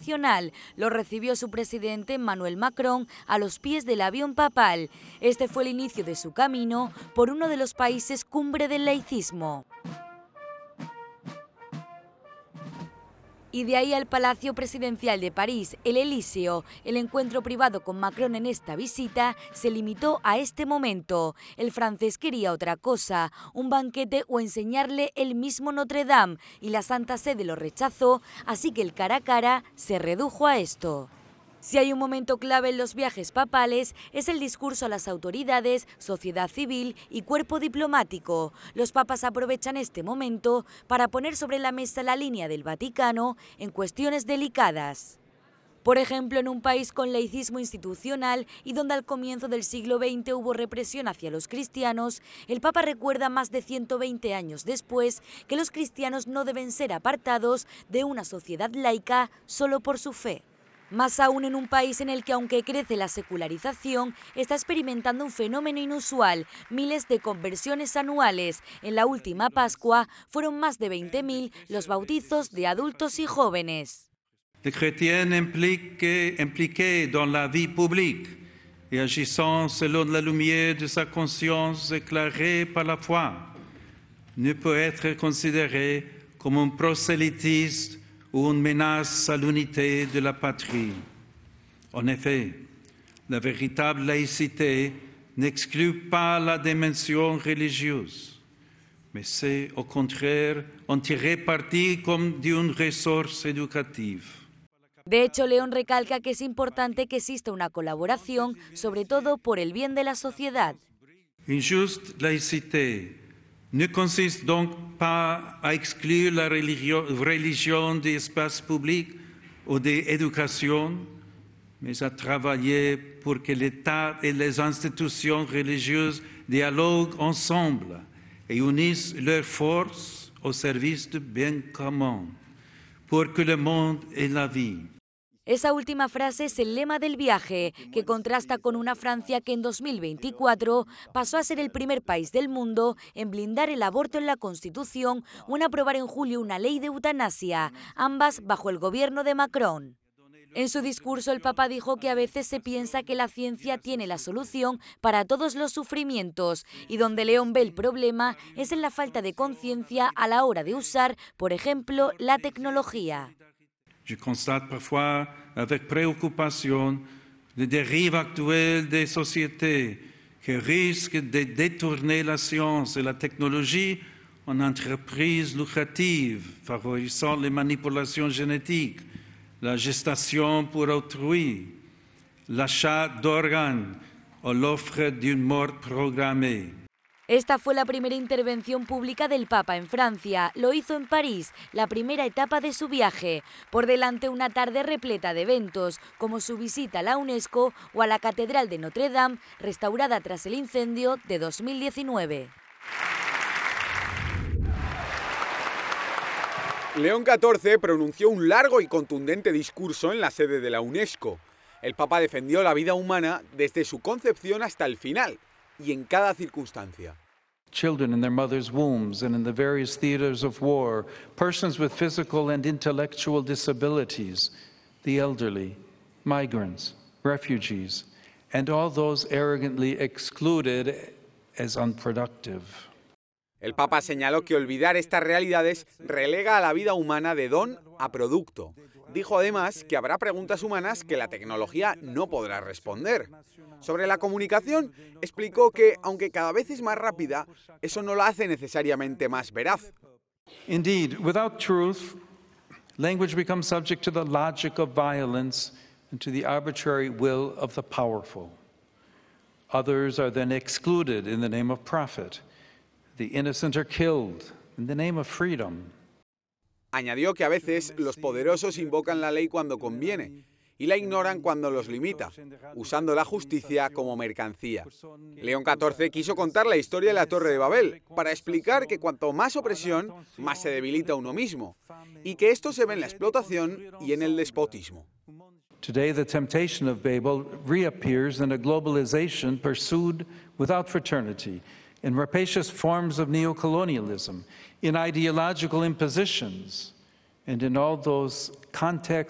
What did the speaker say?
internacional. Lo recibió su presidente Emmanuel Macron a los pies del avión papal. Este fue el inicio de su camino por uno de los países cumbre del laicismo. Y de ahí al Palacio Presidencial de París, el Elíseo. El encuentro privado con Macron en esta visita se limitó a este momento. El francés quería otra cosa, un banquete o enseñarle el mismo Notre Dame, y la Santa Sede lo rechazó, así que el cara a cara se redujo a esto. Si hay un momento clave en los viajes papales, es el discurso a las autoridades, sociedad civil y cuerpo diplomático. Los papas aprovechan este momento para poner sobre la mesa la línea del Vaticano en cuestiones delicadas. Por ejemplo, en un país con laicismo institucional y donde al comienzo del siglo XX hubo represión hacia los cristianos, el Papa recuerda más de 120 años después que los cristianos no deben ser apartados de una sociedad laica solo por su fe. Más aún en un país en el que, aunque crece la secularización, está experimentando un fenómeno inusual, miles de conversiones anuales. En la última Pascua fueron más de 20.000 los bautizos de adultos y jóvenes. Les chrétiens impliqués dans la vie publique et agissant selon la lumière de sa conscience éclairée par la foi ne peut être considéré comme un prosélytisme ou une menace à l'unité de la patrie. En effet, la véritable laïcité n'exclut pas la dimension religieuse, mais c'est au contraire en tirer parti comme d'une ressource éducative. De hecho, León recalca que es importante que exista una colaboración, sobre todo por el bien de la sociedad. Une juste laïcité ne consiste donc pas à exclure la religion des espaces publics ou de l'éducation, mais à travailler pour que l'État et les institutions religieuses dialoguent ensemble et unissent leurs forces au service du bien commun, pour que le monde ait la vie. Esa última frase es el lema del viaje, que contrasta con una Francia que en 2024 pasó a ser el primer país del mundo en blindar el aborto en la Constitución o en aprobar en julio una ley de eutanasia, ambas bajo el gobierno de Macron. En su discurso, el Papa dijo que a veces se piensa que la ciencia tiene la solución para todos los sufrimientos, y donde León ve el problema es en la falta de conciencia a la hora de usar, por ejemplo, la tecnología. Je constate parfois avec préoccupation les dérives actuelles des sociétés qui risquent de détourner la science et la technologie en entreprises lucratives, favorisant les manipulations génétiques, la gestation pour autrui, l'achat d'organes ou l'offre d'une mort programmée. Esta fue la primera intervención pública del Papa en Francia. Lo hizo en París, la primera etapa de su viaje. Por delante una tarde repleta de eventos, como su visita a la UNESCO o a la Catedral de Notre Dame, restaurada tras el incendio de 2019. León XIV pronunció un largo y contundente discurso en la sede de la UNESCO. El Papa defendió la vida humana desde su concepción hasta el final, y en cada circunstancia. Children in their mothers' wombs and in the various theaters of war, persons with physical and intellectual disabilities, the elderly, migrants, refugees, and all those arrogantly excluded as unproductive. El Papa señaló que olvidar estas realidades relega a la vida humana de don a producto. Dijo además que habrá preguntas humanas que la tecnología no podrá responder. Sobre la comunicación, explicó que, aunque cada vez es más rápida, eso no la hace necesariamente más veraz. Indeed, without truth, language becomes subject to the logic of violence and to the arbitrary will of the powerful. Others are then excluded in the name of profit. The innocent are killed in the name of freedom. Añadió que a veces los poderosos invocan la ley cuando conviene y la ignoran cuando los limita, usando la justicia como mercancía. León XIV quiso contar la historia de la Torre de Babel para explicar que cuanto más opresión, más se debilita uno mismo, y que esto se ve en la explotación y en el despotismo. Today, the temptation of Babel reappears in a globalization pursued without fraternity, in rapacious forms of neocolonialism, in ideological impositions, and in all those contexts